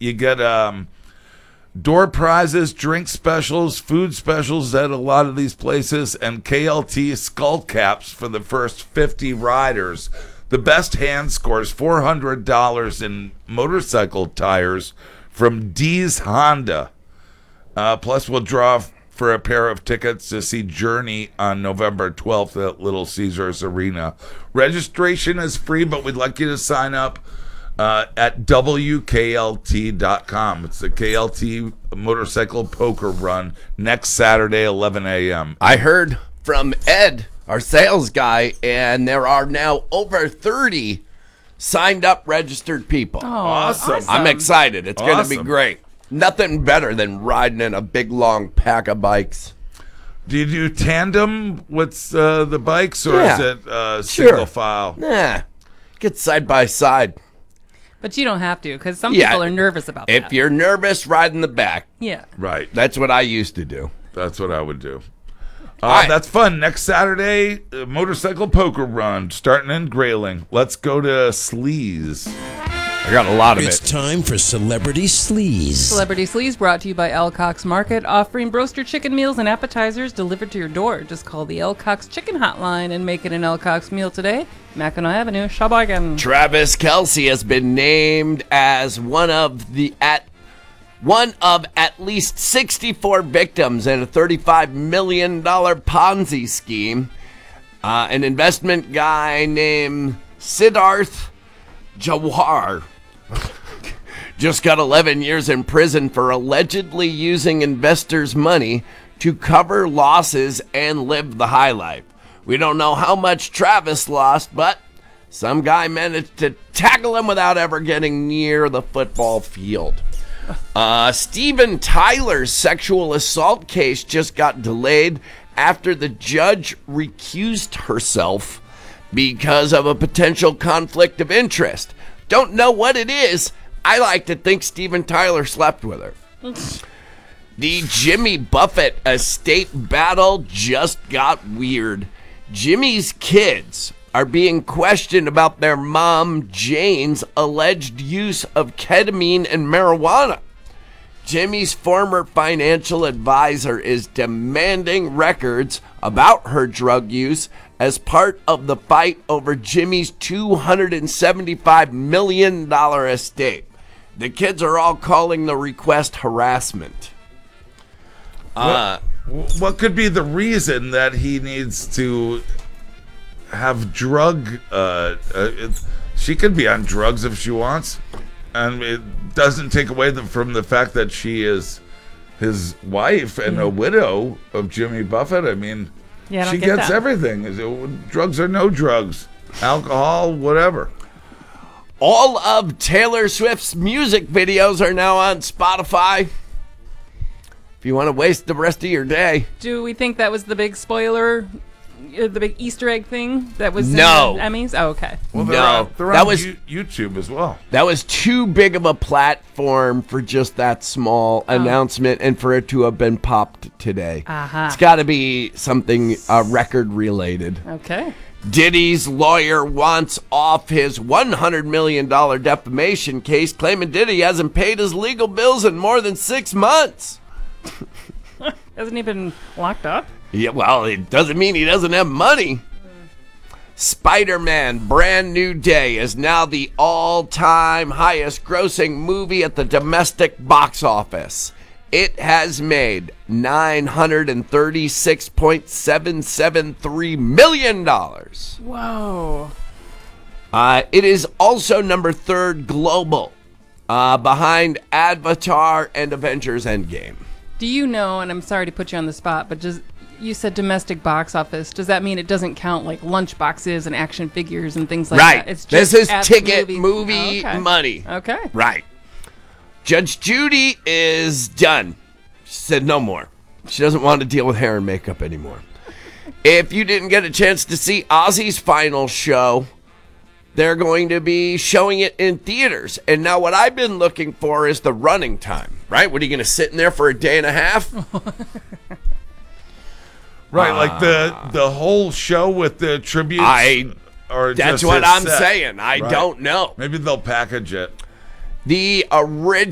You get door prizes, drink specials, food specials at a lot of these places, and KLT skull caps for the first 50 riders. The best hand scores $400 in motorcycle tires from D's Honda. Plus, we'll draw for a pair of tickets to see Journey on November 12th at Little Caesars Arena. Registration is free, but we'd like you to sign up at WKLT.com. It's the KLT Motorcycle Poker Run next Saturday, 11 a.m. I heard from Ed, our sales guy, and there are now over 30 signed up registered people. Oh, Awesome. I'm excited. It's going to be Awesome. great. Nothing better than riding in a big, long pack of bikes. Do you do tandem with the bikes, or Yeah. is it Sure. single file? Nah, get side by side. But you don't have to, because some Yeah. people are nervous about If that. you're nervous, ride in the back. Yeah. Right. That's what I used to do. That's what I would do. right. That's fun. Next Saturday, motorcycle poker run starting in Grayling. Let's go to Sleaze. I got a lot of It's it. time for Celebrity Sleaze. Celebrity Sleaze brought to you by El Cox Market, offering broaster chicken meals and appetizers delivered to your door. Just call the El Cox Chicken Hotline and make it an El Cox meal today. Mackinac Avenue, Shawinigan. Travis Kelce has been named as one of at least 64 victims in a $35 million Ponzi scheme. An investment guy named Siddharth Jawar just got 11 years in prison for allegedly using investors' money to cover losses and live the high life. We don't know how much Travis lost, but some guy managed to tackle him without ever getting near the football field. Steven Tyler's sexual assault case just got delayed after the judge recused herself because of a potential conflict of interest. Don't know what it is. I like to think Steven Tyler slept with her. The Jimmy Buffett estate battle just got weird. Jimmy's kids are being questioned about their mom, Jane's, alleged use of ketamine and marijuana. Jimmy's former financial advisor is demanding records about her drug use as part of the fight over Jimmy's $275 million estate. The kids are all calling the request harassment. What could be the reason that he needs to have drug? She could be on drugs if she wants, and it doesn't take away from the fact that she is his wife and a widow of Jimmy Buffett. I mean, Yeah, I don't she get gets that. everything. Drugs or no drugs, alcohol, whatever. All of Taylor Swift's music videos are now on Spotify. If you want to waste the rest of your day. Do we think that was the big spoiler, the big Easter egg thing that was No. in the Emmys? Oh, okay. Well, No, they're that on was- YouTube as well. That was too big of a platform for just that small announcement and for it to have been popped today. Aha. It's got to be something record related. Okay. Diddy's lawyer wants off his $100 million defamation case, claiming Diddy hasn't paid his legal bills in more than 6 months. Hasn't he been locked up? Yeah, well, it doesn't mean he doesn't have money. Spider-Man Brand New Day is now the all-time highest grossing movie at the domestic box office. It has made $936.773 million. Whoa. It is also number 3rd global, behind Avatar and Avengers Endgame. Do you know, and I'm sorry to put you on the spot, but you said domestic box office. Does that mean it doesn't count like lunch boxes and action figures and things like Right. that? It's This just is at ticket movies. movie Oh, okay. money. Okay. Right. Judge Judy is done. She said no more. She doesn't want to deal with hair and makeup anymore. If you didn't get a chance to see Ozzy's final show, they're going to be showing it in theaters. And now what I've been looking for is the running time, right? What, are you going to sit in there for a day and a half? Right, like the whole show with the tributes. Or That's just what his I'm set? saying. I Right. don't know. Maybe they'll package it. The original